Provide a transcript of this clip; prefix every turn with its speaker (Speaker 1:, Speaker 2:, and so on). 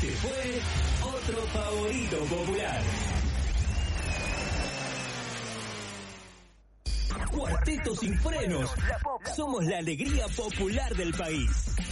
Speaker 1: Este fue otro favorito popular. Cuarteto Sin Frenos. Somos la alegría popular del país.